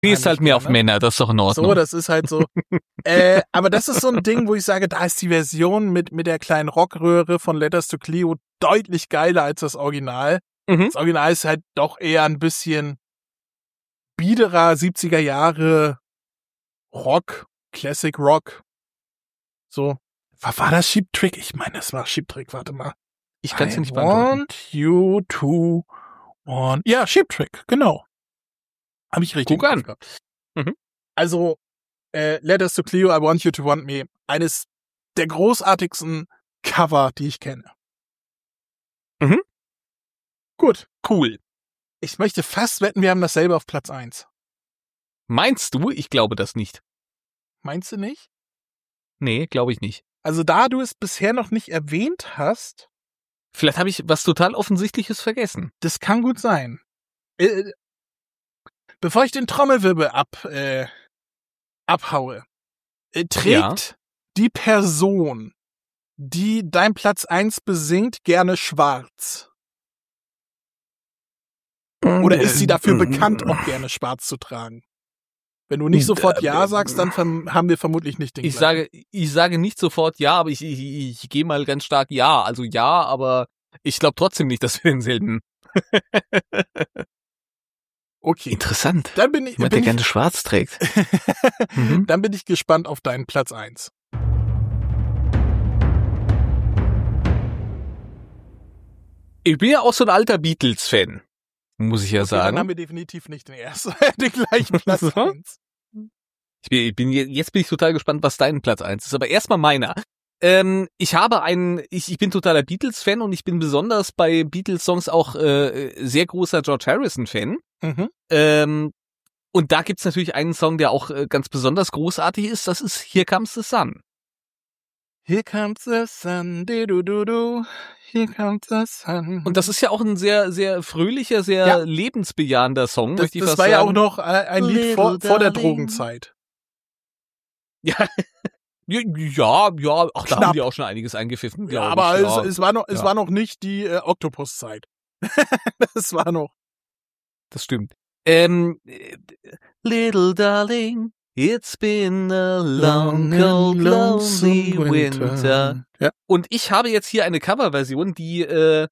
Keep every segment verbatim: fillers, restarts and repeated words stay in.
Die ist halt mehr auf Männer, das ist doch in Ordnung. So, das ist halt so. äh, aber das ist so ein Ding, wo ich sage, da ist die Version mit mit der kleinen Rockröhre von Letters to Cleo deutlich geiler als das Original. Mhm. Das Original ist halt doch eher ein bisschen biederer siebziger Jahre Rock, Classic Rock. So. War, war das Cheap Trick? Ich meine, das war Cheap Trick, warte mal. Ich kann es nicht I beantworten. want you to want... Ja, Cheap Trick, genau. Habe ich richtig Guck an. gehabt. Mhm. Also, äh, Letters to Cleo, I Want You to Want Me. Eines der großartigsten Cover, die ich kenne. Mhm. Gut. Cool. Ich möchte fast wetten, wir haben dasselbe auf Platz eins. Meinst du? Ich glaube das nicht. Meinst du nicht? Nee, glaube ich nicht. Also, da du es bisher noch nicht erwähnt hast, Vielleicht habe ich was total Offensichtliches vergessen. das kann gut sein. Äh, bevor ich den Trommelwirbel ab, äh, abhaue, äh, trägt Ja. die Person, die dein Platz eins besingt, gerne schwarz? Oder ist sie dafür bekannt, auch gerne schwarz zu tragen? Wenn du nicht sofort Ja sagst, dann verm- haben wir vermutlich nicht den Ich gleichen. sage, ich sage nicht sofort ja, aber ich, ich, ich, ich gehe mal ganz stark ja. Also ja, aber ich glaube trotzdem nicht, dass wir denselben. Okay. Interessant. Dann bin ich, Jemand, der bin gerne schwarz trägt. ich, Mhm. dann bin ich gespannt auf deinen Platz eins. Ich bin ja auch so ein alter Beatles-Fan, muss ich ja Okay, dann haben sagen. wir definitiv nicht den ersten, den gleichen Platz So? eins. Ich bin, ich bin, je- jetzt bin ich total gespannt, was dein Platz eins ist. Aber erstmal meiner. Ähm, ich habe einen, ich, ich bin totaler Beatles-Fan und ich bin besonders bei Beatles-Songs auch äh, sehr großer George Harrison-Fan. Mhm. Ähm, und da gibt's natürlich einen Song, der auch äh, ganz besonders großartig ist. Das ist Here Comes the Sun. Here comes the sun, du du du du. Here comes the sun. Und das ist ja auch ein sehr, sehr fröhlicher, sehr Ja. lebensbejahender Song, das, möchte ich das fast war sagen. ja auch noch äh, ein Lied vor, Little vor der darling. Drogenzeit. Ja, ja, ja, ach, da Knapp. haben die auch schon einiges eingepfiffen, Ja, glaube aber ich. es, es war noch, es Ja. war noch nicht die äh, Oktopuszeit. Das war noch. Das stimmt. Ähm, äh, Little darling, it's been a long, cold, lonely winter. Ja. Und ich habe jetzt hier eine Coverversion, die, äh,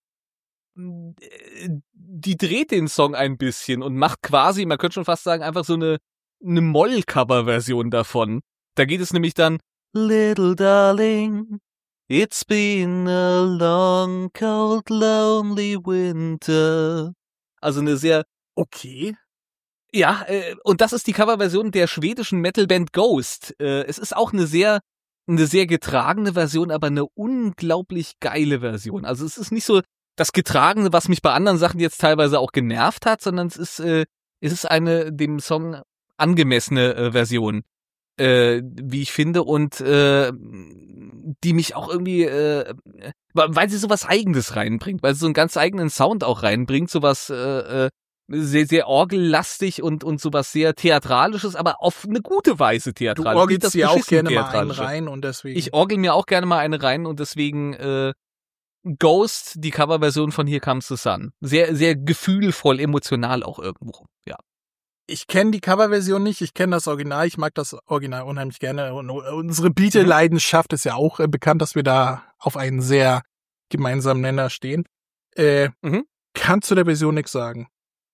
die dreht den Song ein bisschen und macht quasi, man könnte schon fast sagen, einfach so eine, eine Moll-Cover-Version davon. Da geht es nämlich dann, Little darling, it's been a long, cold, lonely winter. Also eine sehr, Okay. ja, äh, und das ist die Coverversion der schwedischen Metalband Ghost. Äh, es ist auch eine sehr, eine sehr getragene Version, aber eine unglaublich geile Version. Also es ist nicht so das Getragene, was mich bei anderen Sachen jetzt teilweise auch genervt hat, sondern es ist, äh, es ist eine dem Song angemessene äh, Version, äh, wie ich finde, und äh, die mich auch irgendwie, äh, weil sie sowas Eigenes reinbringt, weil sie so einen ganz eigenen Sound auch reinbringt, sowas äh, äh, sehr, sehr orgellastig und, und sowas sehr Theatralisches, aber auf eine gute Weise Du theatralisch. orgelst Nicht dir das auch beschissen gerne mal einen Theatralische. rein und deswegen. Ich orgel mir auch gerne mal eine rein und deswegen äh, Ghost, die Coverversion von Here Comes the Sun. Sehr, sehr gefühlvoll, emotional auch irgendwo, ja. Ich kenne die Coverversion nicht, ich kenne das Original, ich mag das Original unheimlich gerne. Und unsere Beatle-Leidenschaft ist ja auch äh, bekannt, dass wir da auf einen sehr gemeinsamen Nenner stehen. Äh, Mhm. Kannst du der Version nichts sagen?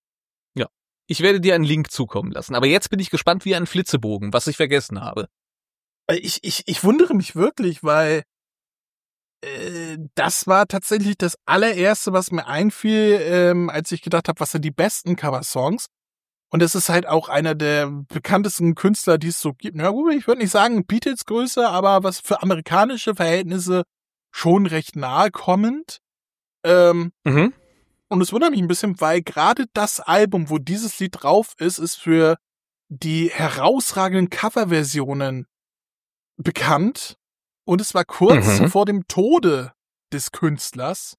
Ich werde dir einen Link zukommen lassen. Aber jetzt bin ich gespannt wie ein Flitzebogen, was ich vergessen habe. Äh, Ich, ich, ich wundere mich wirklich, weil äh, das war tatsächlich das allererste, was mir einfiel, ähm, als ich gedacht habe, was sind die besten Cover-Songs. Und es ist halt auch einer der bekanntesten Künstler, die es so gibt. Na gut, ich würde nicht sagen Beatles Größe, aber was für amerikanische Verhältnisse schon recht nahe kommend. Ähm, Mhm. und es wundert mich ein bisschen, weil gerade das Album, wo dieses Lied drauf ist, ist für die herausragenden Coverversionen bekannt. Und es war kurz Mhm. vor dem Tode des Künstlers.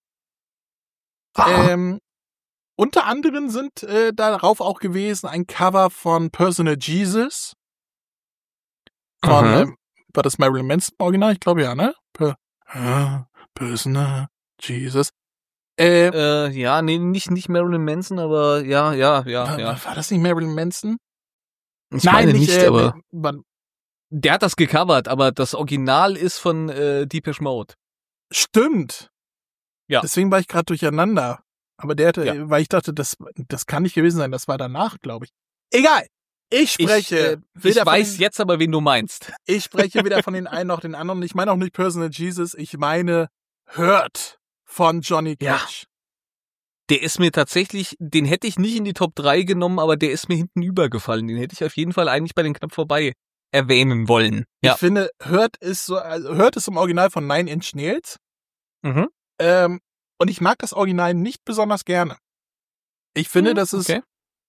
Ah. Ähm, unter anderem sind äh, darauf auch gewesen ein Cover von Personal Jesus. Von, Mhm. ähm, war das Marilyn Manson im Original? Ich glaube ja, ne? Per ah, Personal Jesus. Äh, Äh, ja, nee, nicht, nicht Marilyn Manson, aber ja, ja, ja, war, ja. war das nicht Marilyn Manson? Ich Nein, meine nicht, nicht, äh, aber man, der hat das gecovert, aber das Original ist von äh, Depeche Mode. stimmt. Ja. Deswegen war ich gerade durcheinander. Aber der hatte, Ja. weil ich dachte, das, das kann nicht gewesen sein, das war danach, glaube ich. Egal. Ich spreche Ich, äh, ich weder von weiß den, jetzt aber, wen du meinst. ich spreche weder von den einen noch den anderen. Ich meine auch nicht Personal Jesus, ich meine Hurt von Johnny Ja. Cash. Der ist mir tatsächlich, den hätte ich nicht in die Top drei genommen, aber der ist mir hinten übergefallen. Den hätte ich auf jeden Fall eigentlich bei den knapp vorbei erwähnen wollen. Ja. Ich finde, Hurt ist so, also Hurt ist im Original von Nine Inch Nails. Mhm. Ähm, und ich mag das Original nicht besonders gerne. Ich finde, Hm, das ist okay.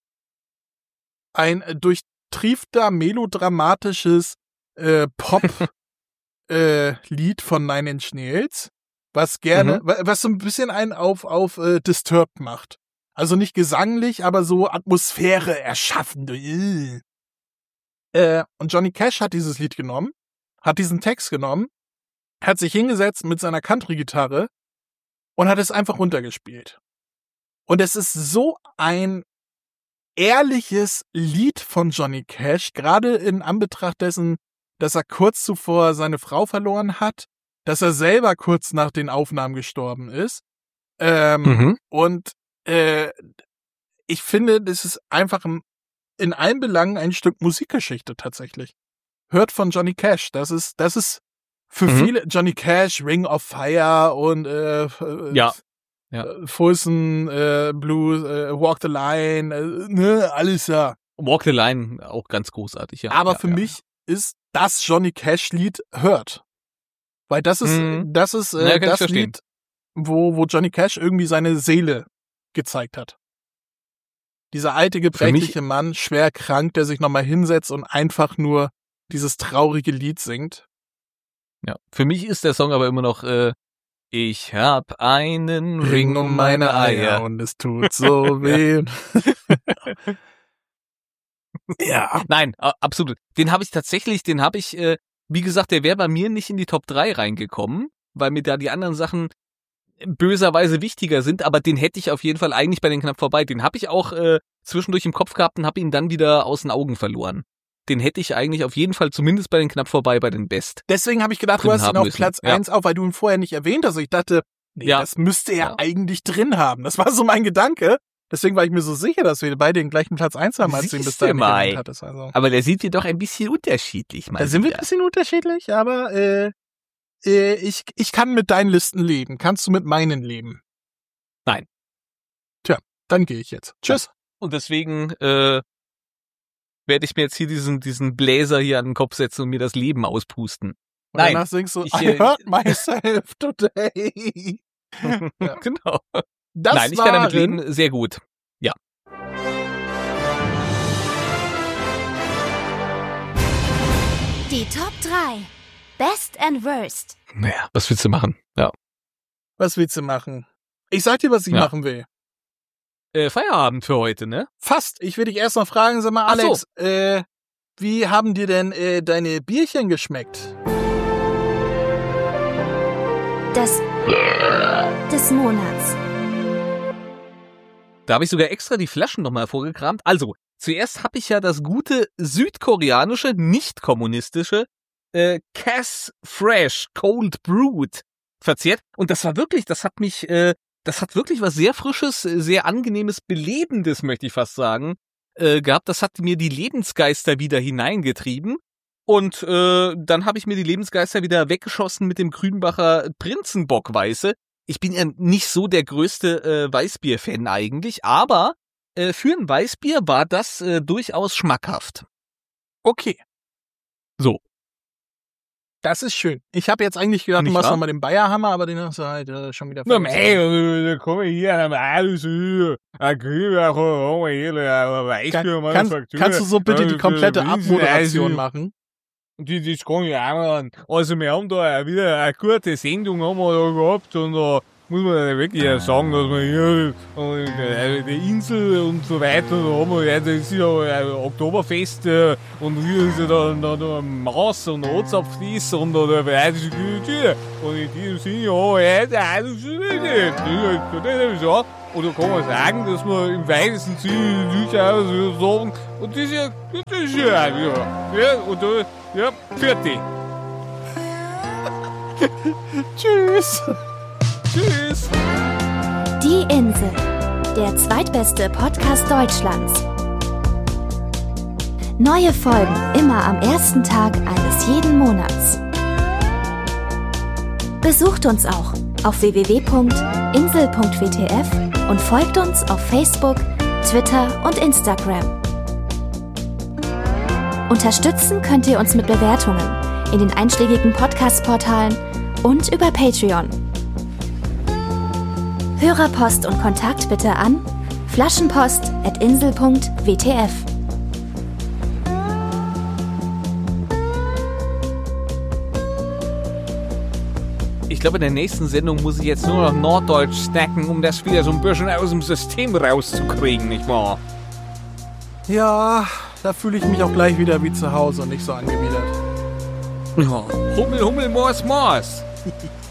ein durchtriefter, melodramatisches äh, Pop äh, Lied von Nine Inch Nails, was gerne, Mhm. wa- was so ein bisschen einen auf, auf äh, Disturbed macht. Also nicht gesanglich, aber so Atmosphäre erschaffen. Äh. Äh, und Johnny Cash hat dieses Lied genommen, hat diesen Text genommen, hat sich hingesetzt mit seiner Country-Gitarre und hat es einfach runtergespielt. Und es ist so ein ehrliches Lied von Johnny Cash, gerade in Anbetracht dessen, dass er kurz zuvor seine Frau verloren hat, dass er selber kurz nach den Aufnahmen gestorben ist. Ähm, Mhm. Und äh, ich finde, das ist einfach ein, in allen Belangen ein Stück Musikgeschichte tatsächlich. Hört von Johnny Cash. Das ist, das ist für Mhm. viele Johnny Cash, Ring of Fire und äh, äh, Ja. Ja. äh, Folsom äh, Blues, äh, Walk the Line, äh, ne, alles ja. Walk the Line, auch ganz großartig, ja. Aber ja, für ja. mich ist das Johnny Cash Lied Hurt. Weil das ist, Mhm. das ist Ja, äh, kann ich das verstehen. Lied, wo, wo Johnny Cash irgendwie seine Seele gezeigt hat. Dieser alte, gebrechliche Mann, schwer krank, der sich nochmal hinsetzt und einfach nur dieses traurige Lied singt. Ja. Für mich ist der Song aber immer noch äh, Ich hab einen Ring um meine Eier. und es tut so weh. Ja. Nein, a- absolut. Den habe ich tatsächlich, den habe ich, äh, wie gesagt, der wäre bei mir nicht in die Top drei reingekommen, weil mir da die anderen Sachen böserweise wichtiger sind, aber den hätte ich auf jeden Fall eigentlich bei den knapp vorbei. Den habe ich auch äh, zwischendurch im Kopf gehabt und habe ihn dann wieder aus den Augen verloren. Den hätte ich eigentlich auf jeden Fall zumindest bei den knapp vorbei bei den Best. Deswegen habe ich gedacht, du drin hast ihn haben auf müssen. Platz Ja. eins auf, weil du ihn vorher nicht erwähnt hast. Ich dachte, nee, Ja. das müsste er Ja. eigentlich drin haben. Das war so mein Gedanke. Deswegen war ich mir so sicher, dass wir beide den gleichen Platz eins haben, als du ihn bis Siehste dahin nicht mal. erwähnt hattest. Also. Aber der sieht dir doch ein bisschen unterschiedlich, mal Da sind wir ein wieder. bisschen unterschiedlich, aber äh, äh, ich, ich kann mit deinen Listen leben. Kannst du mit meinen leben? Nein. Tja, dann gehe ich jetzt. Tschüss. Und deswegen äh, werde ich mir jetzt hier diesen diesen Bläser hier an den Kopf setzen und mir das Leben auspusten. Und Nein. danach singst du, Ich, I äh, hurt myself today. Ja. Genau. Das Nein, ich kann damit waren- leben. Sehr gut. Die Top drei. Best and Worst. Naja, was willst du machen? Ja. Was willst du machen? Ich sag dir, was ich Ja. machen will. Äh, Feierabend für heute, ne? Fast. Ich will dich erst noch fragen, sag mal, Ach so. Alex, äh, wie haben dir denn äh, deine Bierchen geschmeckt? Das des Monats. Da habe ich sogar extra die Flaschen nochmal vorgekramt. Also, zuerst habe ich ja das gute südkoreanische, nicht kommunistische äh, Cass Fresh Cold Brewed verzehrt. Und das war wirklich, das hat mich, äh, das hat wirklich was sehr Frisches, sehr Angenehmes, Belebendes, möchte ich fast sagen, äh, gehabt. Das hat mir die Lebensgeister wieder hineingetrieben. Und äh, dann habe ich mir die Lebensgeister wieder weggeschossen mit dem Grünbacher Prinzenbock-Weiße. Ich bin ja nicht so der größte äh, Weißbier-Fan eigentlich, aber äh, für ein Weißbier war das äh, durchaus schmackhaft. Okay. So. Das ist schön. Ich habe jetzt eigentlich gedacht, Nicht du machst wahr? nochmal den Bayerhammer, aber den hast du halt äh, schon wieder Na, vergessen. mei, da komme ich hier, alles hier, ein Grünbacher, Weißbier, Kann, kannst, kannst du so bitte die komplette Abmoderation machen? Die, das kann ich auch machen. Also wir haben da wieder eine gute Sendung haben wir da gehabt und da muss man ja wirklich sagen, dass wir hier äh, die Insel und so weiter, da haben wir ja, das ist ja ein Oktoberfest äh, und hier ist ja da, da, da Maus und Rotzapflis und da der bayerische Kultur. Und in diesem Sinne, ja, ja, das ist so. oder kann man sagen, dass wir im weitesten Sinne durchaus sagen, und das ist ja, das ist ja, ja, ja, und da, ja, fertig. Tschüss. Tschüss. Die Insel, der zweitbeste Podcast Deutschlands. Neue Folgen immer am ersten Tag eines jeden Monats. Besucht uns auch auf w w w punkt insel punkt w t f und folgt uns auf Facebook, Twitter und Instagram. Unterstützen könnt ihr uns mit Bewertungen in den einschlägigen Podcast-Portalen und über Patreon. Hörerpost und Kontakt bitte an flaschenpost at insel punkt w t f. Ich glaube, in der nächsten Sendung muss ich jetzt nur noch Norddeutsch snacken, um das wieder so ein bisschen aus dem System rauszukriegen, nicht wahr? Ja, da fühle ich mich auch gleich wieder wie zu Hause und nicht so angewidert. Ja. Hummel, Hummel, Mors, Mors.